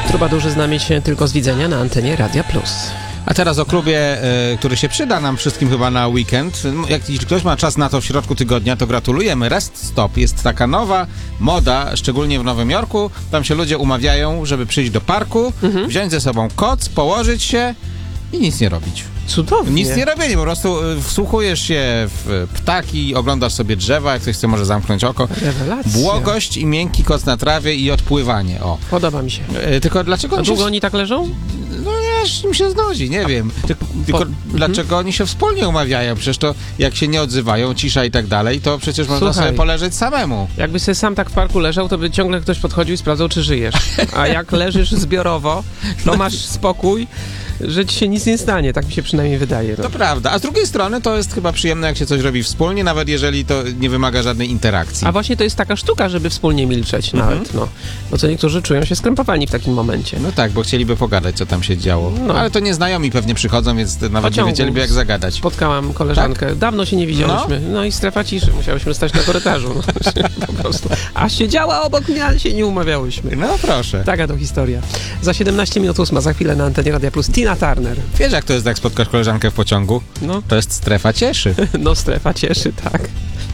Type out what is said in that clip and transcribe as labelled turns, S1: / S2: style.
S1: Trubadurzy znamy się tylko z widzenia na antenie Radia Plus.
S2: A teraz o klubie, który się przyda nam wszystkim chyba na weekend. Jeśli ktoś ma czas na to w środku tygodnia, to gratulujemy. Rest Stop jest taka nowa moda, szczególnie w Nowym Jorku. Tam się ludzie umawiają, żeby przyjść do parku, wziąć ze sobą koc, położyć się i nic nie robić.
S1: Cudownie.
S2: Nic nie robienie, po prostu wsłuchujesz się w ptaki, oglądasz sobie drzewa, jak ktoś chce może zamknąć oko.
S1: Rewelacja.
S2: Błogość i miękki koc na trawie i odpływanie, o.
S1: Podoba mi się.
S2: Tylko dlaczego
S1: A długo oni tak leżą?
S2: No aż im się znudzi, nie wiem. Tylko dlaczego oni się wspólnie umawiają? Przecież to jak się nie odzywają, cisza i tak dalej, to przecież można sobie poleżeć samemu.
S1: Jakby sobie sam tak w parku leżał, to by ciągle ktoś podchodził i sprawdzał, czy żyjesz. A jak leżysz zbiorowo, to masz spokój, że ci się nic nie stanie. Tak mi się przynajmniej wydaje. No.
S2: To prawda. A z drugiej strony to jest chyba przyjemne, jak się coś robi wspólnie, nawet jeżeli to nie wymaga żadnej interakcji.
S1: A właśnie to jest taka sztuka, żeby wspólnie milczeć nawet, no. Bo co niektórzy czują się skrępowani w takim momencie.
S2: No tak, bo chcieliby pogadać, co tam się działo. No. Ale to nieznajomi pewnie przychodzą, więc nawet nie wiedzieliby, jak zagadać.
S1: Spotkałam koleżankę. Tak? Dawno się nie widziałyśmy. No i strefa ciszy. Musiałyśmy stać na korytarzu. No, po prostu. A siedziała obok mnie, ale się nie umawiałyśmy.
S2: No proszę.
S1: Taka to historia. Za 17 minut 8, za chwilę na antenie Radia Plus Tina Turner.
S2: Wiesz, jak to jest, jak spotkasz koleżankę w pociągu?
S1: No.
S2: To jest strefa cieszy.
S1: No strefa cieszy, tak.